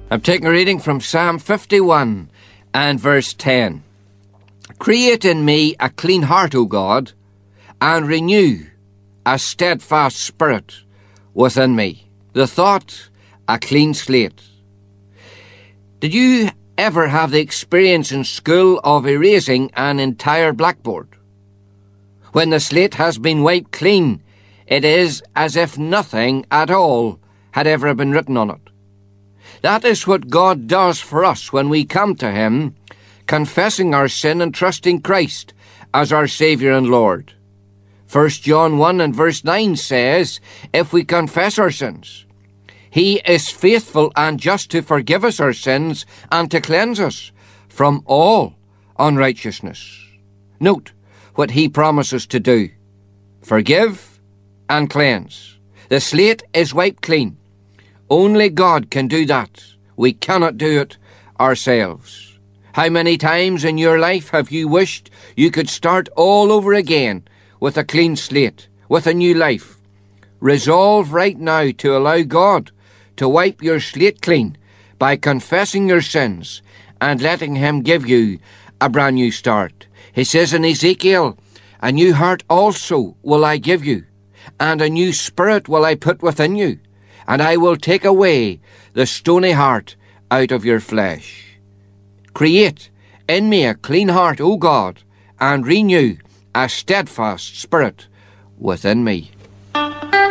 I'm taking a reading from Psalm 51 and verse 10. Create in me a clean heart, O God, and renew a steadfast spirit within me. The thought, a clean slate. Did you ever have the experience in school of erasing an entire blackboard? When the slate has been wiped clean, it is as if nothing at all had ever been written on it. That is what God does for us when we come to Him, confessing our sin and trusting Christ as our Saviour and Lord. 1 John 1 and verse 9 says, if we confess our sins, He is faithful and just to forgive us our sins and to cleanse us from all unrighteousness. Note what He promises to do. Forgive and cleanse. The slate is wiped clean. Only God can do that. We cannot do it ourselves. How many times in your life have you wished you could start all over again with a clean slate, with a new life? Resolve right now to allow God to wipe your slate clean by confessing your sins and letting Him give you a brand new start. He says in Ezekiel, a new heart also will I give you, and a new spirit will I put within you, and I will take away the stony heart out of your flesh. Create in me a clean heart, O God, and renew a steadfast spirit within me.